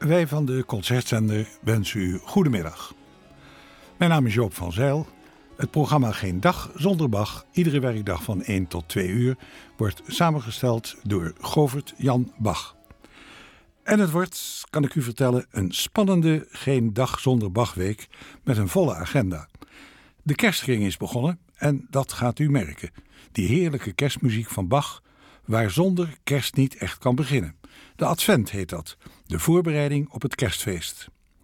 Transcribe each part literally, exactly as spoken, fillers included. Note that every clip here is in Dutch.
Wij van de Concertzender wensen u goedemiddag. Mijn naam is Joop van Zijl. Het programma Geen Dag Zonder Bach, iedere werkdag van één tot twee uur, wordt samengesteld door Govert Jan Bach. En het wordt, kan ik u vertellen, een spannende Geen Dag Zonder Bach week met een volle agenda. De kerstkring is begonnen en dat gaat u merken. Die heerlijke kerstmuziek van Bach, waar zonder kerst niet echt kan beginnen. De Advent heet dat, de voorbereiding op het kerstfeest.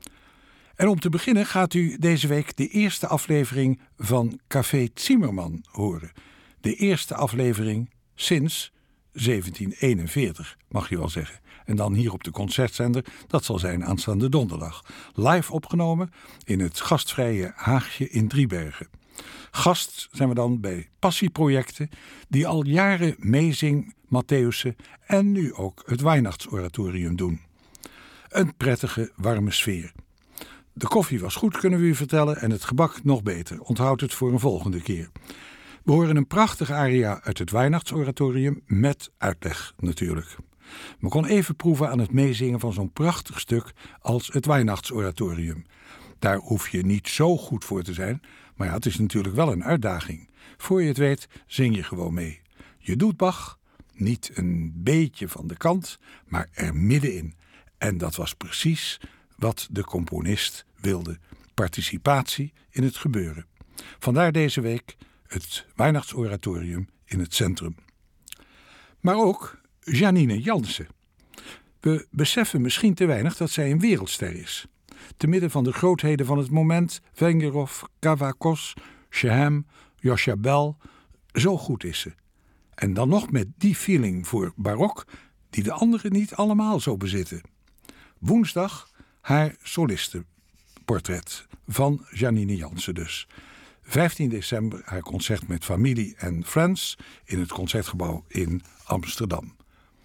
En om te beginnen gaat u deze week de eerste aflevering van Café Zimmermann horen. De eerste aflevering sinds zeventien eenenveertig, mag je wel zeggen. En dan hier op de Concertzender, dat zal zijn aanstaande donderdag. Live opgenomen in het gastvrije Haagje in Driebergen. Gast zijn we dan bij Passieprojecten, die al jaren meezing Matthäussen en nu ook het Weihnachtsoratorium doen. Een prettige, warme sfeer. De koffie was goed, kunnen we u vertellen, en het gebak nog beter. Onthoud het voor een volgende keer. We horen een prachtige aria uit het Weihnachtsoratorium, met uitleg natuurlijk. Men kon even proeven aan het meezingen van zo'n prachtig stuk als het Weihnachtsoratorium. Daar hoef je niet zo goed voor te zijn, maar ja, het is natuurlijk wel een uitdaging. Voor je het weet, zing je gewoon mee. Je doet Bach, niet een beetje van de kant, maar er middenin. En dat was precies wat de componist wilde. Participatie in het gebeuren. Vandaar deze week het Weihnachtsoratorium in het centrum. Maar ook Janine Jansen. We beseffen misschien te weinig dat zij een wereldster is. Te midden van de grootheden van het moment, Vengerov, Kavakos, Shehem, Joscha Bell, zo goed is ze. En dan nog met die feeling voor barok die de anderen niet allemaal zo bezitten. Woensdag haar solistenportret van Janine Jansen dus. vijftien december haar concert met familie en friends in het Concertgebouw in Amsterdam.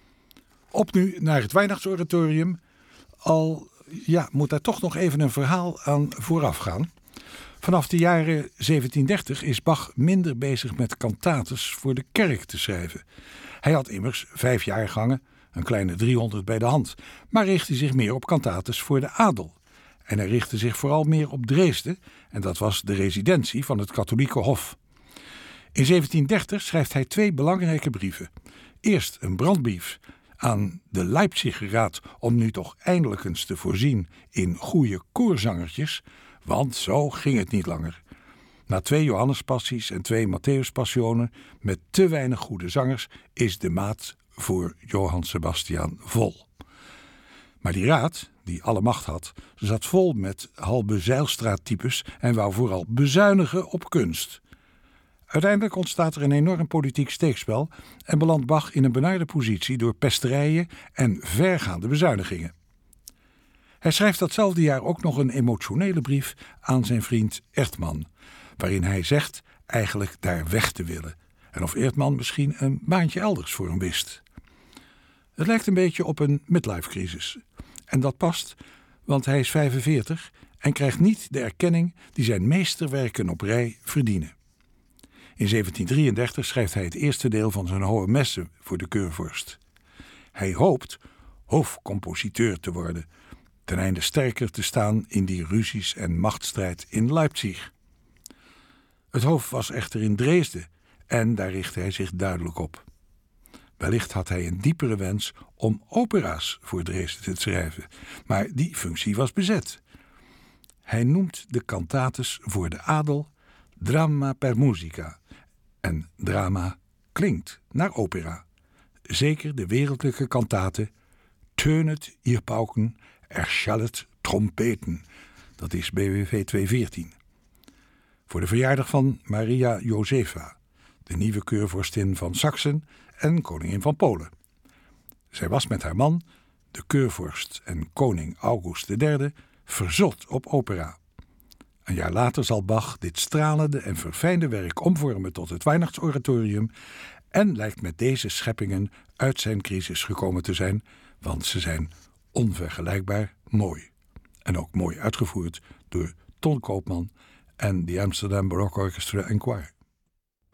Op nu naar het Weihnachtsoratorium. Al ja, moet daar toch nog even een verhaal aan vooraf gaan. Vanaf de jaren zeventien dertig is Bach minder bezig met kantates voor de kerk te schrijven. Hij had immers vijf jaargangen, een kleine driehonderd bij de hand, maar richtte zich meer op kantates voor de adel. En hij richtte zich vooral meer op Dresden, en dat was de residentie van het katholieke hof. In zeventien dertig schrijft hij twee belangrijke brieven. Eerst een brandbrief aan de Leipziger Raad om nu toch eindelijk eens te voorzien in goede koorzangertjes, want zo ging het niet langer. Na twee Johannespassies en twee Matthäuspassionen met te weinig goede zangers is de maat voor Johann Sebastian vol. Maar die raad, die alle macht had, zat vol met Halbe Zijlstra-types en wou vooral bezuinigen op kunst. Uiteindelijk ontstaat er een enorm politiek steekspel en belandt Bach in een benarde positie door pesterijen en vergaande bezuinigingen. Hij schrijft datzelfde jaar ook nog een emotionele brief aan zijn vriend Ertmann, waarin hij zegt eigenlijk daar weg te willen. En of Ertmann misschien een baantje elders voor hem wist. Het lijkt een beetje op een midlife-crisis. En dat past, want hij is vijfenveertig en krijgt niet de erkenning die zijn meesterwerken op rij verdienen. In zeventien drieëndertig schrijft hij het eerste deel van zijn Hohe Messe voor de keurvorst. Hij hoopt hoofdcompositeur te worden, ten einde sterker te staan in die ruzies en machtsstrijd in Leipzig. Het hoofd was echter in Dresden en daar richtte hij zich duidelijk op. Wellicht had hij een diepere wens om opera's voor Dresden te schrijven, maar die functie was bezet. Hij noemt de kantates voor de adel Drama per musica en drama klinkt naar opera. Zeker de wereldlijke kantate Tönet ihr Pauken, erschallet trompeten. Dat is B W V tweehonderdveertien. Voor de verjaardag van Maria Josefa, de nieuwe keurvorstin van Saksen en koningin van Polen. Zij was met haar man, de keurvorst en koning August de derde, verzot op opera. Een jaar later zal Bach dit stralende en verfijnde werk omvormen tot het Weihnachtsoratorium en lijkt met deze scheppingen uit zijn crisis gekomen te zijn, want ze zijn onvergelijkbaar mooi. En ook mooi uitgevoerd door Ton Koopman en de Amsterdam Baroque Orchestra and Choir.